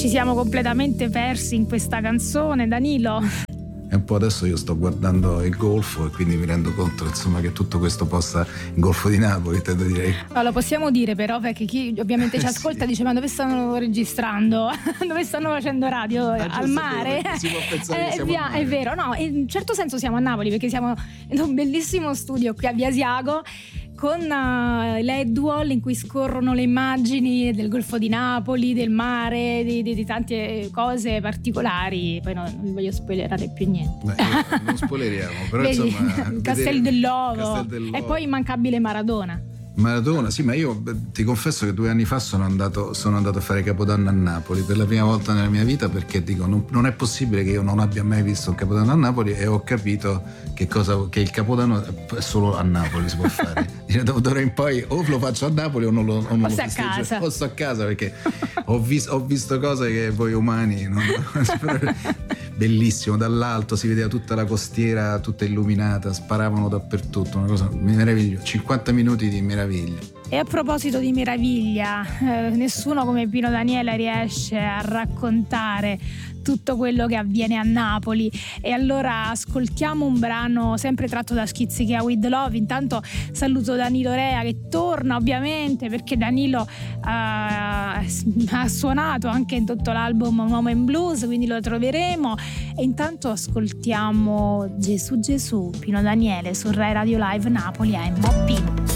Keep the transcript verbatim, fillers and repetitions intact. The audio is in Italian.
ci siamo completamente persi in questa canzone, Danilo. E un po' adesso io sto guardando il Golfo e quindi mi rendo conto, insomma, che tutto questo possa, il Golfo di Napoli, te lo direi. No, lo possiamo dire però, perché chi ovviamente ci ascolta sì. dice: ma dove stanno registrando? Dove stanno facendo radio? Ah, al mare? Si può pensare eh, che siamo via, al mare. È vero, no, in un certo senso siamo a Napoli, perché siamo in un bellissimo studio qui a Via Asiago con uh, l'E D W A L in cui scorrono le immagini del Golfo di Napoli, del mare, di, di, di tante cose particolari. Poi no, non vi voglio spoilerare più niente. Beh, non spoileriamo, però Vedi, insomma, il Castel dell'Ovo, Castel dell'Ovo e poi immancabile Maradona. Maradona, sì, ma io ti confesso che due anni fa sono andato, sono andato a fare Capodanno a Napoli per la prima volta nella mia vita, perché dico non, non è possibile che io non abbia mai visto un Capodanno a Napoli, e ho capito che cosa, che il Capodanno è solo a Napoli si può fare. Da ora in poi o lo faccio a Napoli o non lo, o non o lo sto a festeggio, casa o sto a casa, perché ho, vis, ho visto cose che voi umani non, bellissimo, dall'alto si vedeva tutta la costiera tutta illuminata, sparavano dappertutto, una cosa meravigliosa, cinquanta minuti di meraviglia. E a proposito di meraviglia, eh, nessuno come Pino Daniele riesce a raccontare tutto quello che avviene a Napoli, e allora ascoltiamo un brano sempre tratto da Schizzichea with Love. Intanto saluto Danilo Rea, che torna ovviamente perché Danilo uh, ha suonato anche in tutto l'album Un uomo in blues, quindi lo troveremo. E intanto ascoltiamo Gesù Gesù, Pino Daniele su Rai Radio Live Napoli a M O P.